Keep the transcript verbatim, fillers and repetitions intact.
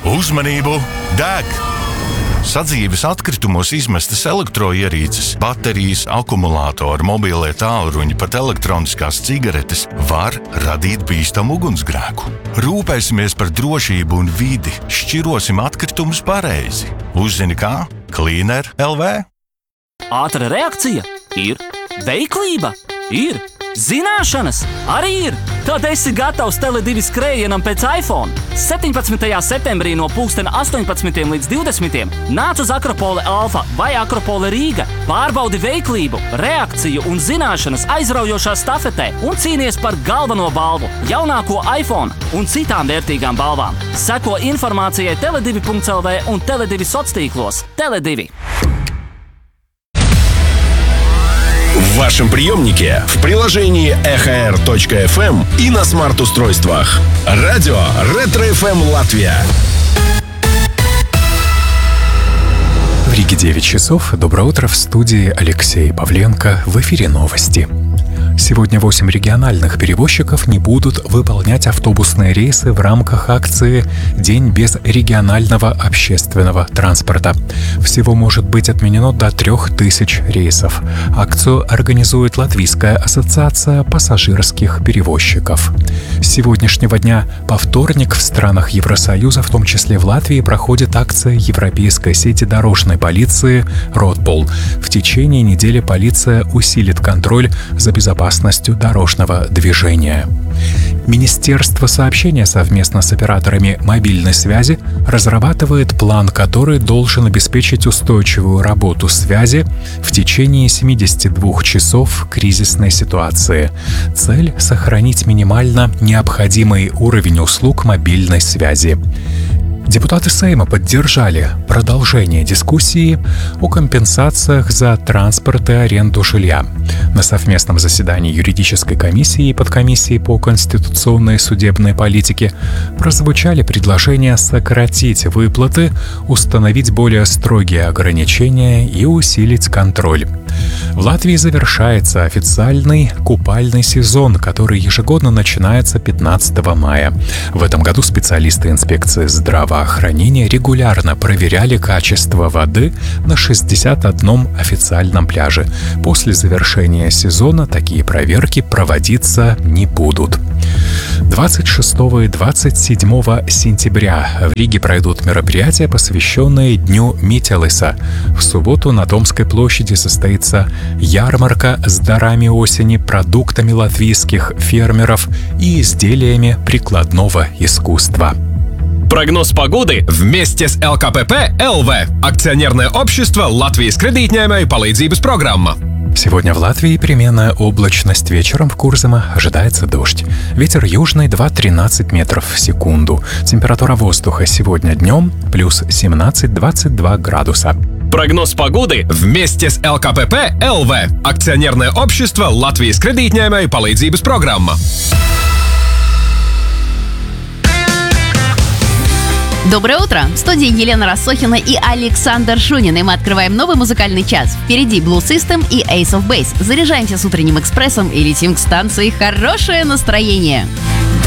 Uzmanību! Deg! Sadzīves atkritumos izmestas elektroierīces, baterijas, akumulātori, mobilie tālruņi, pat elektroniskās cigaretes var radīt bīstamu ugunsgrēku. Rūpēsimies par drošību un vidi, šķirosim atkritumus pareizi. Uzzini kā? Cleaner L V. Ātra reakcija ir, veiklība ir, zināšanas arī ir. Tad esi gatavs Tele divi skrējienam pēc iPhone. septiņpadsmitajā septembrī no pulkstena astoņpadsmitiem līdz divdesmitiem nāc uz Akropole Alfa vai Akropole Rīga. Pārbaudi veiklību, reakciju un zināšanas aizraujošā stafetē un cīnies par galveno balvu, jaunāko iPhone un citām vērtīgām balvām. Seko informācijai tele divi punkts el vē un Tele divi soctīklos. Tele divi. В вашем приемнике, в приложении эхо эр точка эф эм и на смарт-устройствах. Радио Ретро эф эм Латвия. В Риге девять часов. Доброе утро, в студии Алексей Павленко. В эфире новости. Сегодня восемь региональных перевозчиков не будут выполнять автобусные рейсы в рамках акции «День без регионального общественного транспорта». Всего может быть отменено до трех тысяч рейсов. Акцию организует Латвийская ассоциация пассажирских перевозчиков. С сегодняшнего дня по вторник в странах Евросоюза, в том числе в Латвии, проходит акция Европейской сети дорожной полиции «Ротпол». В течение недели полиция усилит контроль за безопасностью дорожного движения. Министерство сообщения совместно с операторами мобильной связи разрабатывает план, который должен обеспечить устойчивую работу связи в течение семидесяти двух часов кризисной ситуации. Цель — сохранить минимально необходимый уровень услуг мобильной связи. Депутаты Сейма поддержали продолжение дискуссии о компенсациях за транспорт и аренду жилья. На совместном заседании юридической комиссии и подкомиссии по конституционной и судебной политике прозвучали предложения сократить выплаты, установить более строгие ограничения и усилить контроль. В Латвии завершается официальный купальный сезон, который ежегодно начинается пятнадцатого мая. В этом году специалисты инспекции здравоохранения регулярно проверяли качество воды на шестьдесят одном официальном пляже. После завершения сезона такие проверки проводиться не будут. двадцать шестого и двадцать седьмого сентября в Риге пройдут мероприятия, посвященные Дню Митялиса. В субботу на Домской площади состоится ярмарка с дарами осени, продуктами латвийских фермеров и изделиями прикладного искусства. Прогноз погоды вместе с эл ка пэ пэ эл вэ. Акционерное общество Латвijas kredītņēmēju palīdzības программа. Сегодня в Латвии переменная облачность. Вечером в Курзаме ожидается дождь. Ветер южный два-тринадцать метров в секунду. Температура воздуха сегодня днем плюс семнадцать-двадцать два градуса. Прогноз погоды вместе с эл ка пэ пэ эл вэ. Акционерное общество Латвijas kredītņēmēju palīdzības программа. Доброе утро! В студии Елена Рассохина и Александр Шунин. И мы открываем новый музыкальный час. Впереди Blue System и Ace of Base. Заряжаемся с утренним экспрессом и летим к станции «Хорошее настроение».